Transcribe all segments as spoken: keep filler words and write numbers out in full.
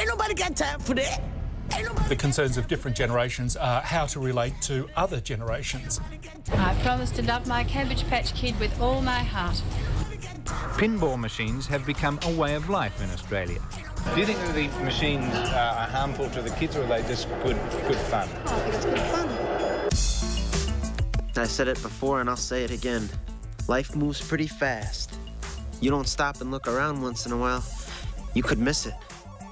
Ain't nobody got time for that. The concerns of different generations are how to relate to other generations. I promise to love my Cabbage Patch Kid with all my heart. Pinball machines have become a way of life in Australia. Do you think that the machines uh, are harmful to the kids, or are they just good, good fun? Oh, I think it's good fun. I said it before and I'll say it again. Life moves pretty fast. You don't stop and look around once in a while, you could miss it.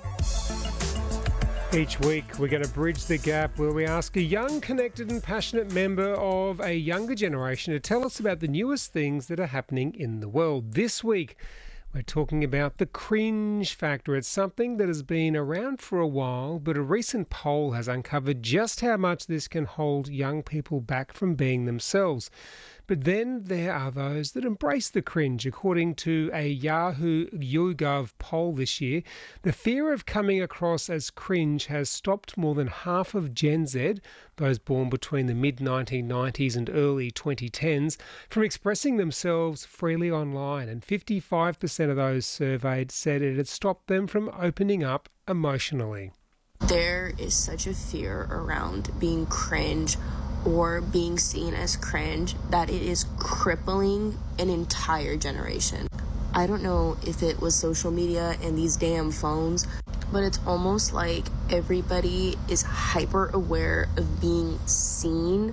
Each week, we're going to bridge the gap where we ask a young, connected and passionate member of a younger generation to tell us about the newest things that are happening in the world. This week, we're talking about the cringe factor. It's something that has been around for a while, but a recent poll has uncovered just how much this can hold young people back from being themselves. But then there are those that embrace the cringe. According to a Yahoo YouGov poll this year, the fear of coming across as cringe has stopped more than half of Gen Z, those born between the mid nineteen nineties and early twenty tens, from expressing themselves freely online. And fifty-five percent of those surveyed said it had stopped them from opening up emotionally. There is such a fear around being cringe or being seen as cringe that it is crippling an entire generation. I don't know if it was social media and these damn phones, but it's almost like everybody is hyper aware of being seen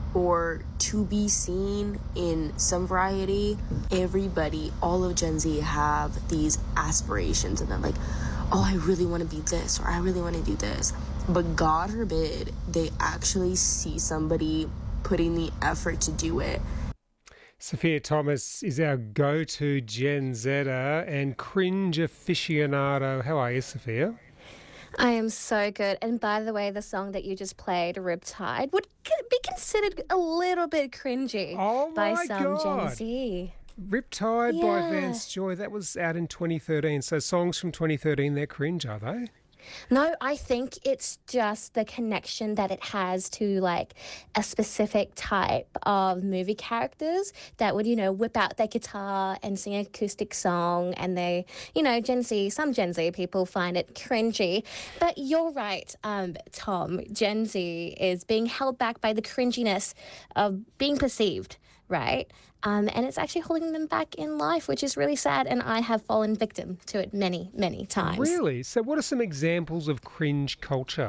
or to be seen in some variety. Everybody, all of Gen Z have these aspirations and they're like, oh, I really want to be this, or I really want to do this. But God forbid they actually see somebody putting the effort to do it. Sophia Thomas is our go-to Gen Zer and cringe aficionado. How are you, Sophia? I am so good. And by the way, the song that you just played, Riptide, would be considered a little bit cringy oh by my some God. Gen Z. Riptide Yeah. by Vance Joy. That was out in twenty thirteen. So songs from twenty thirteen, they're cringe, are they? No, I think it's just the connection that it has to like a specific type of movie characters that would, you know, whip out their guitar and sing an acoustic song, and they, you know, Gen Z, some Gen Z people find it cringy. But you're right, um, Tom, Gen Z is being held back by the cringiness of being perceived, right? Um, and it's actually holding them back in life, which is really sad. And I have fallen victim to it many, many times. Really? So what are some examples of cringe culture?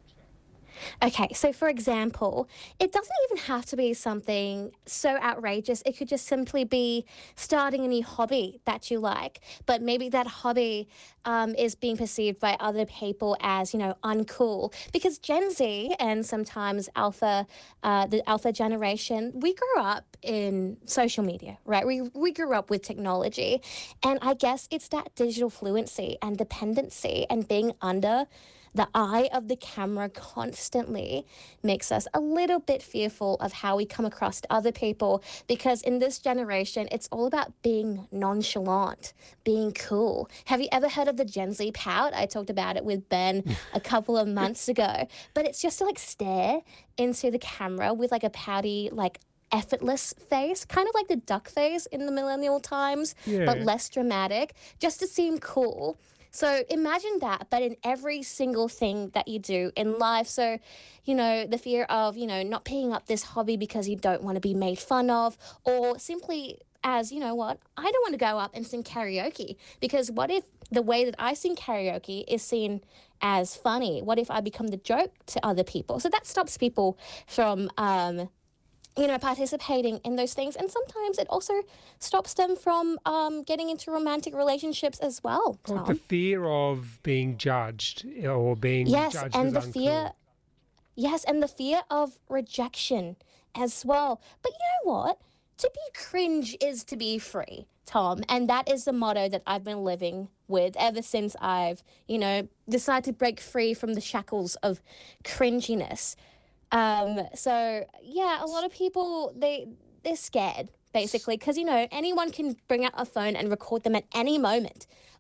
Okay, so for example, it doesn't even have to be something so outrageous. It could just simply be starting a new hobby that you like, but maybe that hobby um, is being perceived by other people as, you know, uncool. Because Gen Z and sometimes Alpha, uh, the Alpha generation, we grew up in social media, right? We we grew up with technology, and I guess it's that digital fluency and dependency and being under the eye of the camera constantly makes us a little bit fearful of how we come across to other people, because in this generation, it's all about being nonchalant, being cool. Have you ever heard of the Gen Z pout? I talked about it with Ben a couple of months ago, but it's just to like stare into the camera with like a pouty, like effortless face, kind of like the duck face in the millennial times, Yeah. but less dramatic, just to seem cool. So imagine that, but in every single thing that you do in life. So, you know, the fear of, you know, not picking up this hobby because you don't want to be made fun of, or simply as, you know what, I don't want to go up and sing karaoke, because what if the way that I sing karaoke is seen as funny? What if I become the joke to other people? So that stops people from, um, you know, participating in those things. And sometimes it also stops them from um, getting into romantic relationships as well, Tom. Or the fear of being judged or being Yes, judged and as the uncool. fear, yes, and the fear of rejection as well. But you know what? To be cringe is to be free, Tom. And that is the motto that I've been living with ever since I've, you know, decided to break free from the shackles of cringiness. Um, so yeah, a lot of people, they, they're scared basically, because, you know, anyone can bring out a phone and record them at any moment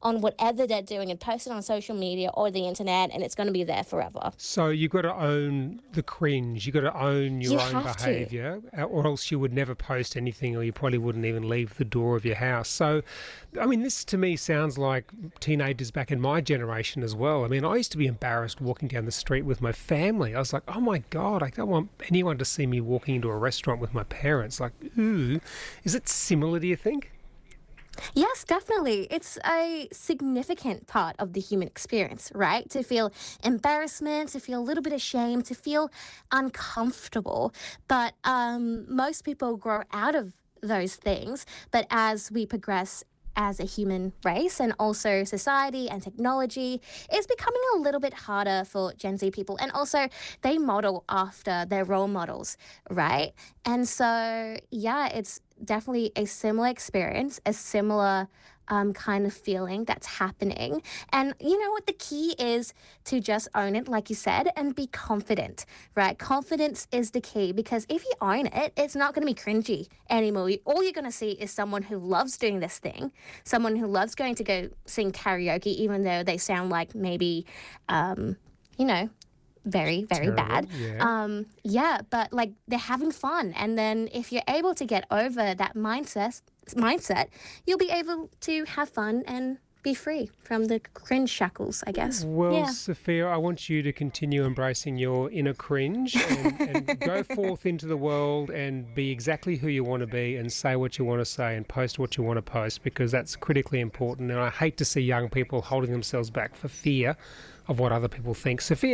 on whatever they're doing and post it on social media or the internet, and it's going to be there forever. So you've got to own the cringe. You've got to own your You own have to. behaviour, or else you would never post anything, or you probably wouldn't even leave the door of your house. So, I mean, this to me sounds like teenagers back in my generation as well. I mean, I used to be embarrassed walking down the street with my family. I was like, oh my God, I don't want anyone to see me walking into a restaurant with my parents. Like, ooh. Is it similar, do you think? Yes, definitely. It's a significant part of the human experience, right? To feel embarrassment, to feel a little bit ashamed, to feel uncomfortable. But um, most people grow out of those things. But as we progress as a human race and also society and technology, it's becoming a little bit harder for Gen Z people. And also they model after their role models, right? And so, yeah, it's definitely a similar experience, a similar um, kind of feeling that's happening. And you know what? The key is to just own it, like you said, and be confident, right? Confidence is the key, because if you own it, it's not going to be cringy anymore. All you're going to see is someone who loves doing this thing, someone who loves going to go sing karaoke, even though they sound like maybe, um, you know, very, very Terrible, bad. yeah. Um, yeah, but like they're having fun. And then if you're able to get over that mindset, mindset, you'll be able to have fun and be free from the cringe shackles, I guess. Well, yeah. Sophia, I want you to continue embracing your inner cringe and, and go forth into the world and be exactly who you want to be and say what you want to say and post what you want to post, because that's critically important. And I hate to see young people holding themselves back for fear of what other people think. Sophia